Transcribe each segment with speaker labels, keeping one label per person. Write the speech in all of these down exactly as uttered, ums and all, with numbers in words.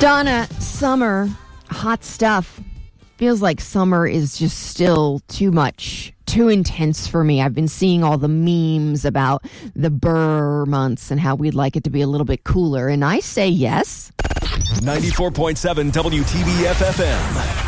Speaker 1: Donna, summer, hot stuff. Feels like summer is just still too much, too intense for me. I've been seeing all the memes about the Burr months and how we'd like it to be a little bit cooler, and I say yes.
Speaker 2: ninety-four point seven W T B F F M.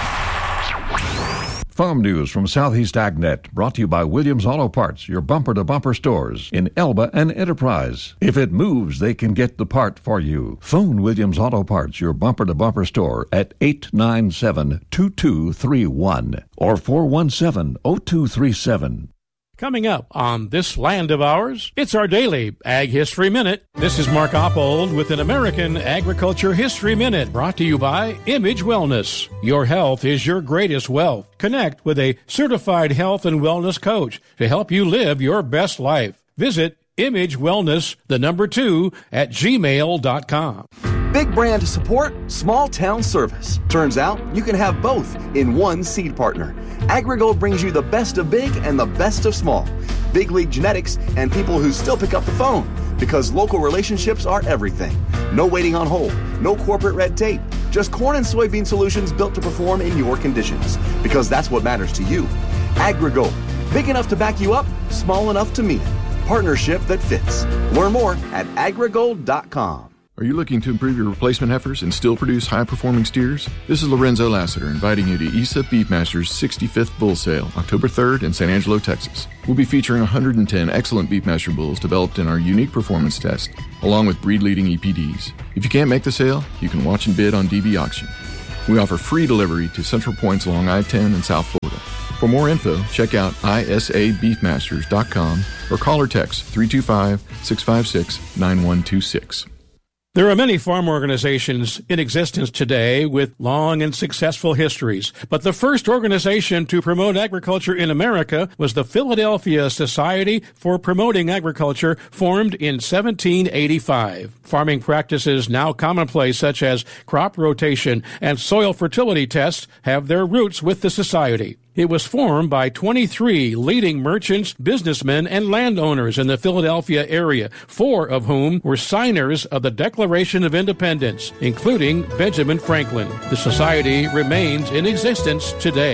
Speaker 3: Farm news from Southeast AgNet, brought to you by Williams Auto Parts, your bumper-to-bumper stores in Elba and Enterprise. If it moves, they can get the part for you. Phone Williams Auto Parts, your bumper-to-bumper store, at eight nine seven, two two three one or four one seven, oh two three seven.
Speaker 4: Coming up on this land of ours, it's our daily Ag History Minute. This is Mark Oppold with an American Agriculture History Minute, brought to you by Image Wellness. Your health is your greatest wealth. Connect with a certified health and wellness coach to help you live your best life. Visit Image Wellness, the number two, at gmail dot com.
Speaker 5: Big brand support, small town service. Turns out you can have both in one seed partner. AgriGold brings you the best of big and the best of small. Big league genetics and people who still pick up the phone, because local relationships are everything. No waiting on hold, no corporate red tape, just corn and soybean solutions built to perform in your conditions, because that's what matters to you. AgriGold, big enough to back you up, small enough to mean it. Partnership that fits. Learn more at agrigold dot com.
Speaker 6: Are you looking to improve your replacement heifers and still produce high-performing steers? This is Lorenzo Lassiter inviting you to E S A Beefmasters sixty-fifth Bull Sale, October third in San Angelo, Texas. We'll be featuring one hundred ten excellent Beefmaster bulls developed in our unique performance test, along with breed-leading E P Ds. If you can't make the sale, you can watch and bid on D V Auction. We offer free delivery to central points along I ten and South Florida. For more info, check out I S A beefmasters dot com or call or text three two five, six five six, nine one two six.
Speaker 4: There are many farm organizations in existence today with long and successful histories, but the first organization to promote agriculture in America was the Philadelphia Society for Promoting Agriculture, formed in seventeen eighty-five. Farming practices now commonplace, such as crop rotation and soil fertility tests, have their roots with the society. It was formed by twenty-three leading merchants, businessmen, and landowners in the Philadelphia area, four of whom were signers of the Declaration of Independence, including Benjamin Franklin. The society remains in existence today.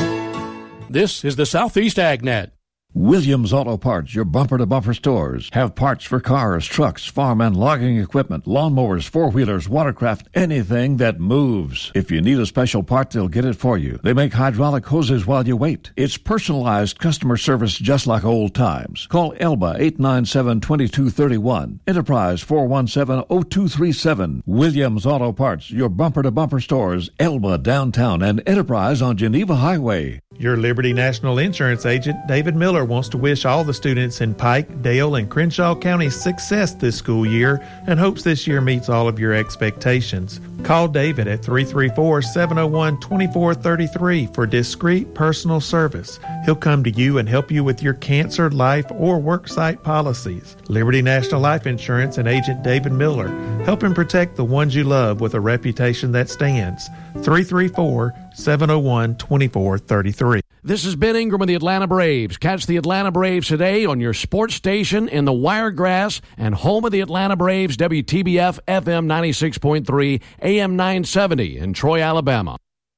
Speaker 4: This is the Southeast AgNet.
Speaker 3: Williams Auto Parts, your bumper-to-bumper stores, have parts for cars, trucks, farm and logging equipment, lawnmowers, four-wheelers, watercraft, anything that moves. If you need a special part, they'll get it for you. They make hydraulic hoses while you wait. It's personalized customer service just like old times. Call Elba eight nine seven, two two three one, Enterprise four one seven, oh two three seven. Williams Auto Parts, your bumper-to-bumper stores, Elba downtown and Enterprise on Geneva Highway.
Speaker 7: Your Liberty National Insurance agent, David Miller, wants to wish all the students in Pike, Dale, and Crenshaw counties success this school year and hopes this year meets all of your expectations. Call David at three three four, seven oh one, two four three three for discreet personal service. He'll come to you and help you with your cancer, life, or worksite policies. Liberty National Life Insurance and agent David Miller, helping protect the ones you love with a reputation that stands. three three four, seven oh one, two four three three.
Speaker 8: This is Ben Ingram of the Atlanta Braves. Catch the Atlanta Braves today on your sports station in the Wiregrass and home of the Atlanta Braves, W T B F F M ninety-six point three, A M nine seventy in Troy, Alabama.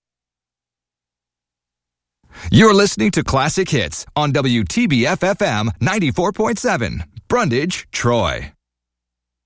Speaker 9: You're listening to Classic Hits on W T B F F M ninety-four point seven, Brundage, Troy.